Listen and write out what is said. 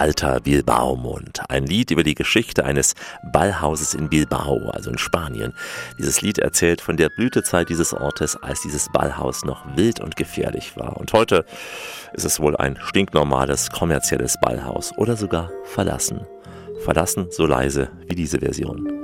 Alter Bilbao-Mund. Ein Lied über die Geschichte eines Ballhauses in Bilbao, also in Spanien. Dieses Lied erzählt von der Blütezeit dieses Ortes, als dieses Ballhaus noch wild und gefährlich war. Und heute ist es wohl ein stinknormales, kommerzielles Ballhaus oder sogar verlassen. Verlassen so leise wie diese Version.